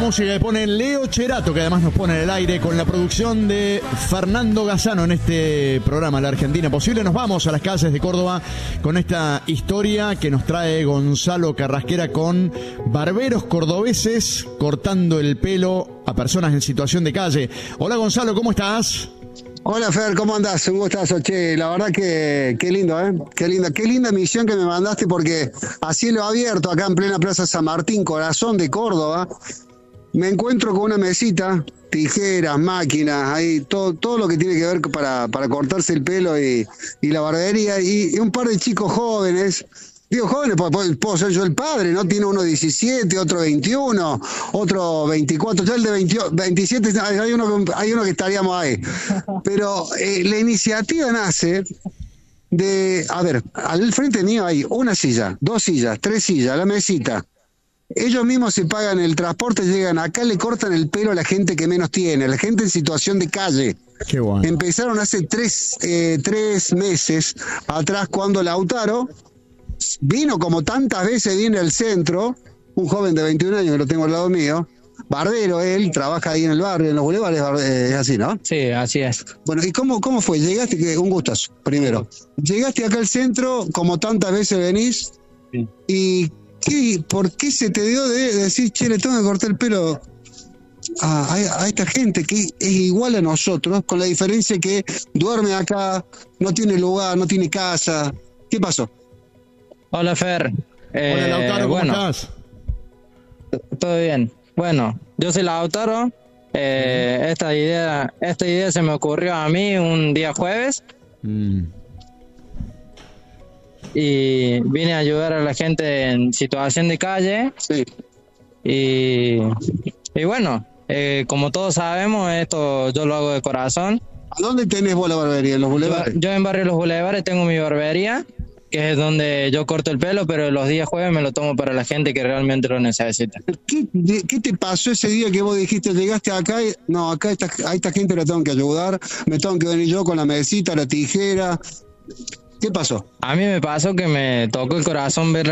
música que pone Leo Cherato, que además nos pone en el aire con la producción de Fernando Gazzano en este programa La Argentina Posible. Nos vamos a las calles de Córdoba con esta historia que nos trae Gonzalo Carrasquera con barberos cordobeses cortando el pelo a personas en situación de calle. Hola Gonzalo, ¿cómo estás? Hola Fer, ¿cómo andás? Un gustazo, che, la verdad que qué lindo, qué linda misión que me mandaste, porque a cielo abierto, acá en plena Plaza San Martín, corazón de Córdoba, me encuentro con una mesita, tijeras, máquinas, ahí todo lo que tiene que ver para cortarse el pelo y la barbería, y un par de chicos jóvenes. Digo jóvenes, puedo ser yo el padre, ¿no? Tiene uno 17, otro 21, otro 24, yo el de 27, hay uno que estaríamos ahí. Pero la iniciativa nace de, a ver, al frente mío hay una silla, 2 sillas, 3 sillas, la mesita. Ellos mismos se pagan el transporte, llegan acá, le cortan el pelo a la gente que menos tiene, a la gente en situación de calle. Qué bueno. Empezaron hace 3 meses atrás, cuando Lautaro vino, como tantas veces viene al centro, un joven de 21 años que lo tengo al lado mío, barbero él, trabaja ahí en el barrio, en los bulevares, es así, ¿no? Sí, así es. Bueno, ¿y cómo fue? Llegaste, un gustazo, primero. Llegaste acá al centro, como tantas veces venís, sí. ¿Y por qué se te dio de decir, che, le tengo que cortar el pelo a esta gente que es igual a nosotros, con la diferencia que duerme acá, no tiene lugar, no tiene casa? ¿Qué pasó? Hola Fer. Hola Lautaro, ¿cómo estás? Todo bien. Bueno, yo soy Lautaro. Esta idea se me ocurrió a mí un día jueves. Y vine a ayudar a la gente en situación de calle. Sí. Y bueno, como todos sabemos, esto yo lo hago de corazón. ¿A dónde tenés vos la barbería? ¿En los bulevares? Yo en Barrio Los Bulevares tengo mi barbería, que es donde yo corto el pelo, pero los días jueves me lo tomo para la gente que realmente lo necesita. ¿Qué te pasó ese día que vos dijiste, llegaste acá y, no, acá a esta gente la tengo que ayudar, me tengo que venir yo con la mesita, la tijera? ¿Qué pasó? A mí me pasó que me tocó el corazón ver